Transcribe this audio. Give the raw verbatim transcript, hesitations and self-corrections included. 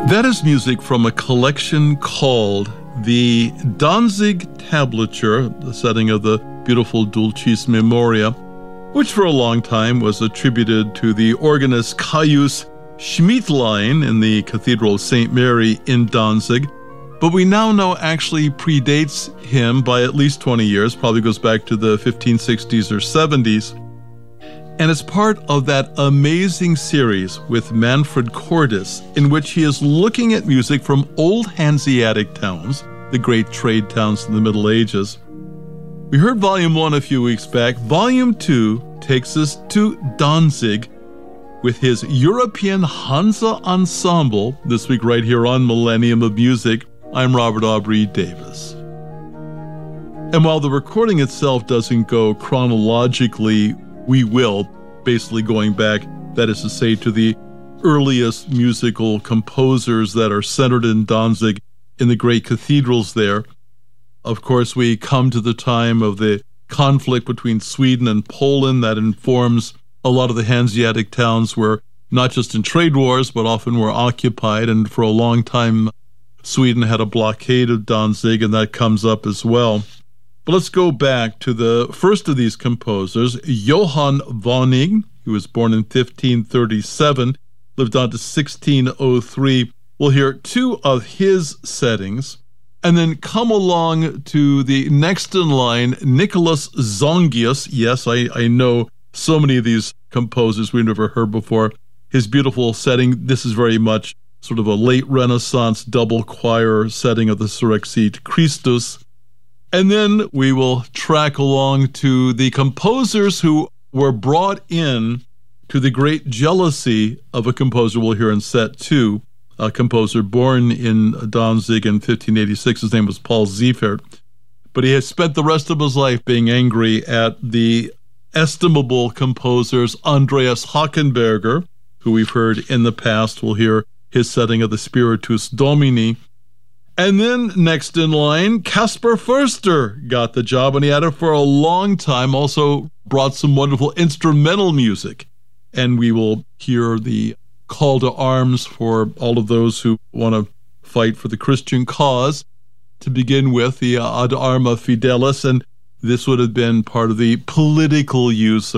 That is music from a collection called the Danzig Tablature, the setting of the beautiful Dulcis Memoria, which for a long time was attributed to the organist Caius Schmiedlein in the Cathedral of Saint Mary in Danzig, but we now know actually predates him by at least twenty years, probably goes back to the fifteen sixties or seventies, and it's part of that amazing series with Manfred Cordes, in which he is looking at music from old Hanseatic towns, the great trade towns in the Middle Ages. We heard Volume one a few weeks back. Volume two takes us to Danzig with his European Hansa Ensemble, this week right here on Millennium of Music. I'm Robert Aubrey Davis. And while the recording itself doesn't go chronologically, we will, basically going back, that is to say, to the earliest musical composers that are centered in Danzig in the great cathedrals there. Of course, we come to the time of the conflict between Sweden and Poland that informs a lot of the Hanseatic towns were not just in trade wars, but often were occupied, and for a long time, Sweden had a blockade of Danzig, and that comes up as well. But let's go back to the first of these composers, Johann Wöhning. He was born in fifteen thirty-seven, lived on to sixteen oh three. We'll hear two of his settings, and then come along to the next in line, Nicholas Zongius. Yes, I, I know so many of these composers we've never heard before. His beautiful setting, this is very much sort of a late Renaissance double choir setting of the Surrexit Christus. And then we will track along to the composers who were brought in to the great jealousy of a composer we'll hear in set two, a composer born in Danzig in fifteen eighty-six. His name was Paul Ziefert. But he has spent the rest of his life being angry at the estimable composers Andreas Hockenberger, who we've heard in the past. We'll hear his setting of the Spiritus Domini. And then next in line, Caspar Förster got the job, and he had it for a long time, also brought some wonderful instrumental music. And we will hear the call to arms for all of those who want to fight for the Christian cause. To begin with, the Ad Arma Fidelis, and this would have been part of the political use of